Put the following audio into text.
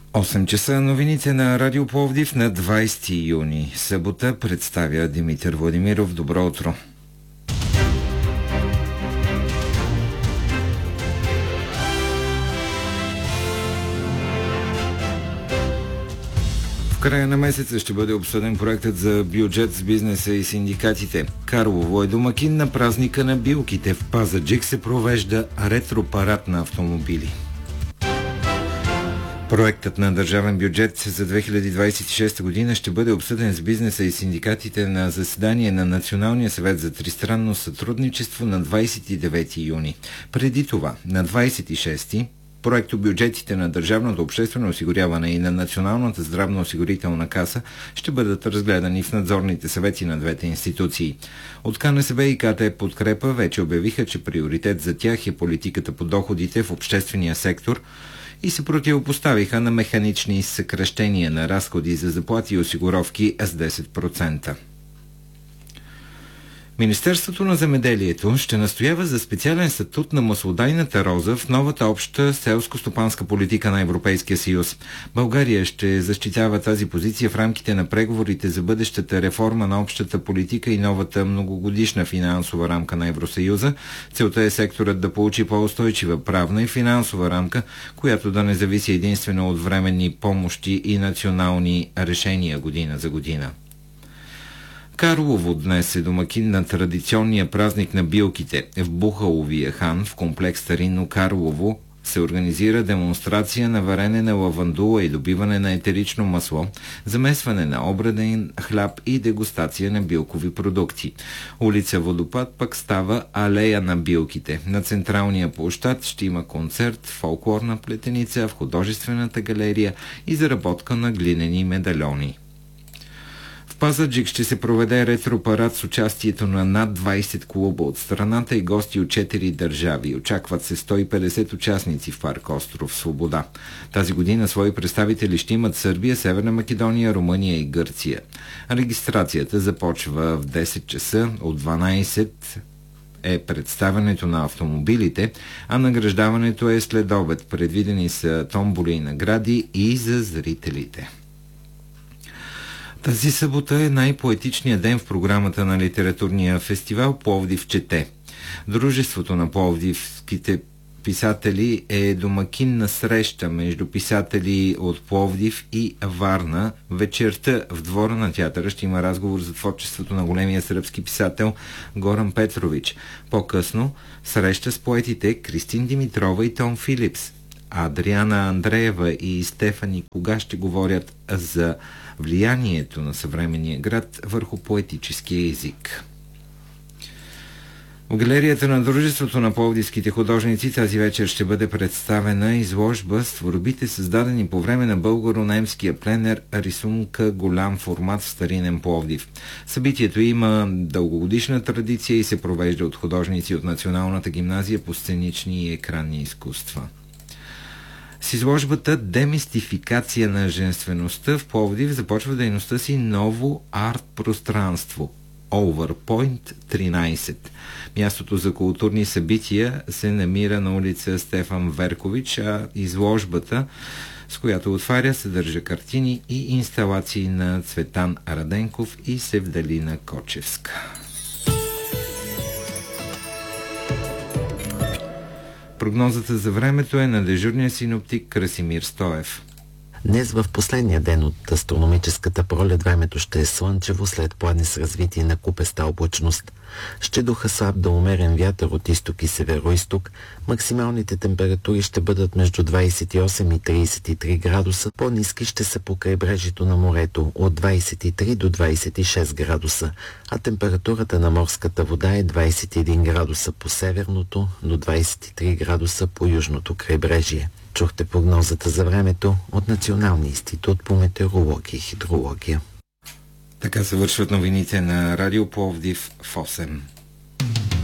8 часа новините на Радио Пловдив на 20 юни. Събота представя Димитър Владимиров. Добро утро. В края на месеца ще бъде обсъден проектът за бюджет с бизнеса и синдикатите. Карлово е домакин на празника на билките. В Пазарджик се провежда ретропарад на автомобили. Проектът на държавен бюджет за 2026 година ще бъде обсъден с бизнеса и синдикатите на заседание на Националния съвет за тристранно сътрудничество на 29 юни. Преди това, на 26 проектобюджетите на Държавното обществено осигуряване и на Националната здравноосигурителна каса ще бъдат разгледани в надзорните съвети на двете институции. От КНСБ и КТ Подкрепа вече обявиха, че приоритет за тях е политиката по доходите в обществения сектор и се противопоставиха на механични съкращения на разходи за заплати и осигуровки с 10%. Министерството на земеделието ще настоява за специален статут на маслодайната роза в новата обща селско-стопанска политика на Европейския съюз. България ще защитава тази позиция в рамките на преговорите за бъдещата реформа на общата политика и новата многогодишна финансова рамка на Евросъюза. Целта е секторът да получи по-устойчива правна и финансова рамка, която да не зависи единствено от временни помощи и национални решения година за година. Карлово днес е домакин на традиционния празник на билките. В Бухаловия хан, в комплекс Старинно Карлово, се организира демонстрация на варене на лавандула и добиване на етерично масло, замесване на обреден хляб и дегустация на билкови продукти. Улица Водопад пък става алея на билките. На централния площад ще има концерт, фолклорна плетеница, в художествената галерия и заработка на глинени медальони. В Пазарджик ще се проведе ретропарад с участието на над 20 клуба от страната и гости от 4 държави. Очакват се 150 участници в парк Остров Свобода. Тази година свои представители ще имат Сърбия, Северна Македония, Румъния и Гърция. Регистрацията започва в 10 часа, от 12 е представянето на автомобилите, а награждаването е след обед. Предвидени са томболи и награди и за зрителите. Тази събота е най-поетичният ден в програмата на литературния фестивал Пловдив чете. Дружеството на пловдивските писатели е домакинна среща между писатели от Пловдив и Варна. Вечерта в двора на театъра ще има разговор за творчеството на големия сръбски писател Горан Петрович. По-късно среща с поетите Кристин Димитрова и Том Филипс. Адриана Андреева и Стефани Кога ще говорят за влиянието на съвременния град върху поетическия език. В галерията на Дружеството на пловдивските художници тази вечер ще бъде представена изложба с творбите, създадени по време на българо-немския пленер рисунка голям формат в старинен Пловдив. Събитието има дългогодишна традиция и се провежда от художници от Националната гимназия по сценични и екранни изкуства. С изложбата «Демистификация на женствеността» в Пловдив започва дейността си ново арт-пространство Overpoint 13. Мястото за културни събития се намира на улица Стефан Веркович, а изложбата, с която отваря, съдържа картини и инсталации на Цветан Раденков и Севдалина Кочевска. Прогнозата за времето е на дежурния синоптик Красимир Стоев. Днес в последния ден от астрономическата пролет времето ще е слънчево след пладне с развитие на купеста облачност. Ще духа слаб до умерен вятър от изток и северо-изток. Максималните температури ще бъдат между 28 и 33 градуса. По-ниски ще са по крайбрежието на морето от 23 до 26 градуса, а температурата на морската вода е 21 градуса по северното до 23 градуса по южното крайбрежие. Чухте прогнозата за времето от Националния институт по метеорология и хидрология. Така завършват новините на Радио Пловдив в 8.